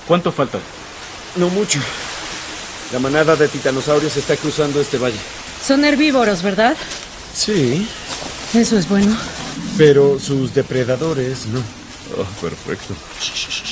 ¿Cuánto falta? No mucho. La manada de titanosaurios está cruzando este valle. Son herbívoros, ¿verdad? Sí, Eso es bueno. pero sus depredadores no. Oh, perfecto.